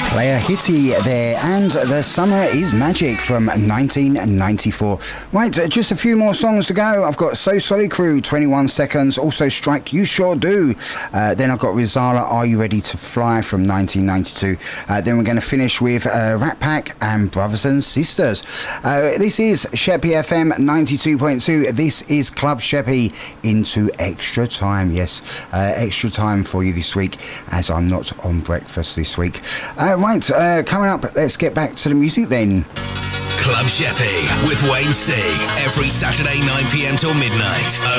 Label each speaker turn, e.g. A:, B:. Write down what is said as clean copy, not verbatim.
A: Player Hitty there, and The Summer is Magic from 1994. Right, just a few more songs to go. I've got So Solid Crew, 21 Seconds, also Strike, You Sure Do. Then I've got Rizala, Are You Ready to Fly from 1992. Then we're going to finish with Rat Pack and Brothers and Sisters. This is Sheppy FM 92.2. This is Club Sheppy into Extra Time. Yes, extra time for you this week, as I'm not on breakfast this week. Right, coming up, let's get back to the music then.
B: Club Sheppy with Wayne C. Every Saturday 9 p.m. till midnight.